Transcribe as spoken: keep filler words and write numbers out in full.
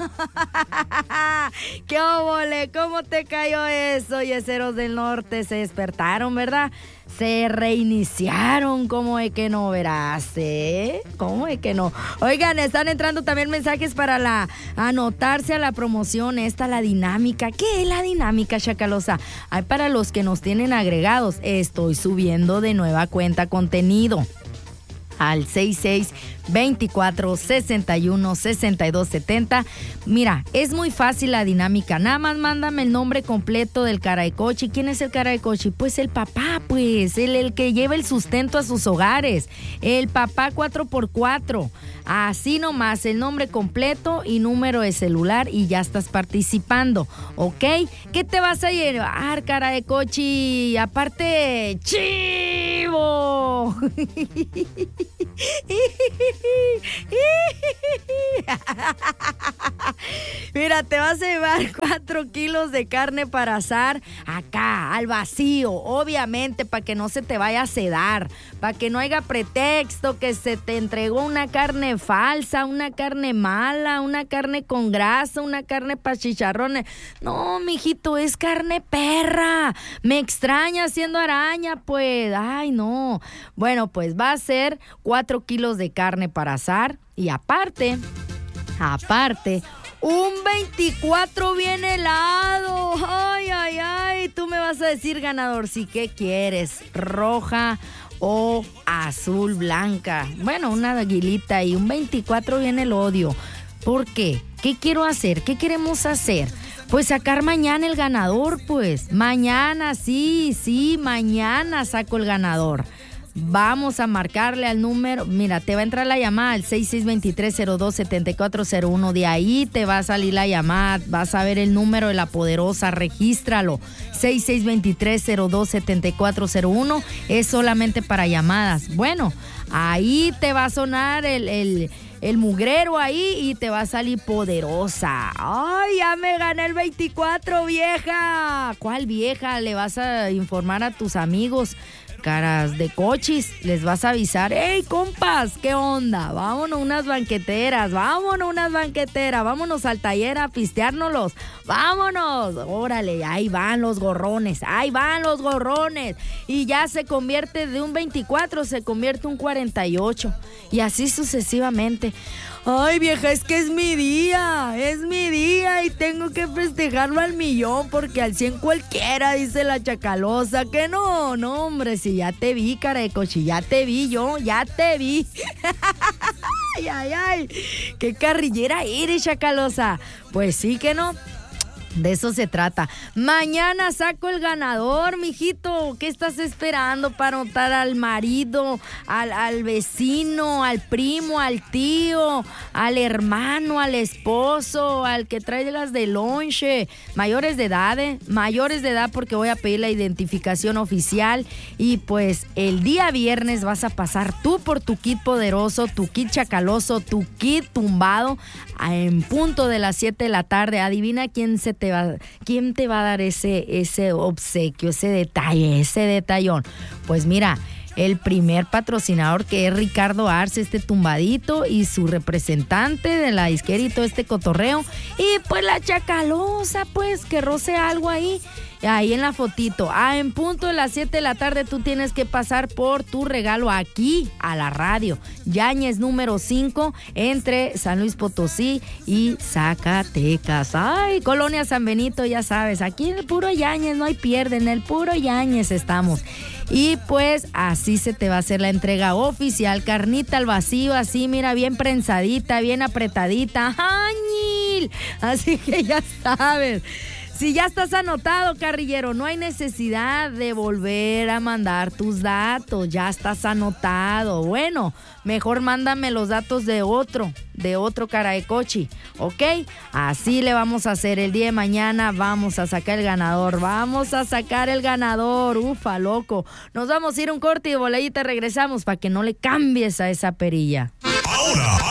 ¡Qué óvole! ¿Cómo te cayó eso? Yeseros del Norte se despertaron, ¿verdad? Se reiniciaron, ¿cómo es que no verás? ¿Eh? ¿Cómo es que no? Oigan, están entrando también mensajes para la anotarse a la promoción, esta, la dinámica. ¿Qué es la dinámica, Chacalosa? Hay para los que nos tienen agregados. Estoy subiendo de nueva cuenta contenido al seis seis veinticuatro sesenta y uno sesenta y dos setenta. Mira, es muy fácil la dinámica. Nada más mándame el nombre completo del Caracochi. ¿Quién es el Caracochi? Pues el papá, pues, el, el que lleva el sustento a sus hogares. El papá cuatro por cuatro. Así nomás, el nombre completo y número de celular y ya estás participando, ¿ok? ¿Qué te vas a llevar, Caracochi? Aparte, chivo. Mira, te vas a llevar cuatro kilos de carne para asar acá, al vacío, obviamente, para que no se te vaya a sedar, para que no haya pretexto que se te entregó una carne falsa, una carne mala, una carne con grasa, una carne para chicharrones. No, mijito, es carne perra. Me extraña haciendo araña, pues. Ay, no. Bueno, pues va a ser cuatro kilos de carne para asar y aparte, aparte, un veinticuatro bien helado. Ay, ay, ay. Tú me vas a decir, ganador, si qué quieres, roja o azul blanca. Bueno, una aguilita y un veinticuatro bien el odio. ¿Por qué? ¿Qué quiero hacer? ¿Qué queremos hacer? Pues sacar mañana el ganador, pues. Mañana, sí, sí, mañana saco el ganador. Vamos a marcarle al número, mira, te va a entrar la llamada al seis seis dos tres cero dos siete cuatro cero uno, de ahí te va a salir la llamada, vas a ver el número de la poderosa, regístralo, seis seis dos tres cero dos siete cuatro cero uno, es solamente para llamadas. Bueno, ahí te va a sonar el, el, el mugrero ahí y te va a salir poderosa. ¡Ay, ya me gané el veinticuatro, vieja! ¿Cuál vieja? Le vas a informar a tus amigos caras de cochis, les vas a avisar: ¡hey, compas! ¿Qué onda? Vámonos unas banqueteras, vámonos unas banqueteras, vámonos al taller a pisteárnoslos, vámonos, órale, ahí van los gorrones, ahí van los gorrones, y ya se convierte de un veinticuatro, se convierte un cuarenta y ocho, y así sucesivamente. Ay, vieja, es que es mi día, es mi día y tengo que festejarlo al millón porque al cien cualquiera, dice la Chacalosa. Que no, no, hombre, si ya te vi, Caracochi, ya te vi yo, ya te vi. Ay, ay, ay, qué carrillera eres, Chacalosa. Pues sí que no. De eso se trata. Mañana saco el ganador, mijito. ¿Qué estás esperando para anotar al marido, al, al vecino, al primo, al tío, al hermano, al esposo, al que traigas de lonche? Mayores de edad, ¿eh? Mayores de edad, porque voy a pedir la identificación oficial. Y pues el día viernes vas a pasar tú por tu kit poderoso, tu kit chacaloso, tu kit tumbado, en punto de las siete de la tarde. Adivina quién se te va, quién te va a dar ese, ese obsequio, ese detalle, ese detallón. Pues mira, el primer patrocinador, que es Ricardo Arce, este tumbadito, y su representante de la disquera y todo este cotorreo. Y pues la Chacalosa, pues, que roce algo ahí. Ahí en la fotito. Ah, en punto de las siete de la tarde tú tienes que pasar por tu regalo aquí a la radio. Yáñez número cinco, entre San Luis Potosí y Zacatecas. Ay, Colonia San Benito, ya sabes, aquí en el puro Yáñez no hay pierde, en el puro Yáñez estamos. Y pues así se te va a hacer la entrega oficial. Carnita al vacío, así, mira, bien prensadita, bien apretadita. ¡Añil! Así que ya sabes. Si ya estás anotado, carrillero, no hay necesidad de volver a mandar tus datos, ya estás anotado. Bueno, mejor mándame los datos de otro, de otro Caracochi, ¿ok? Así le vamos a hacer el día de mañana, vamos a sacar el ganador, vamos a sacar el ganador, ufa, loco. Nos vamos a ir un corte y de voladita regresamos para que no le cambies a esa perilla. Ahora,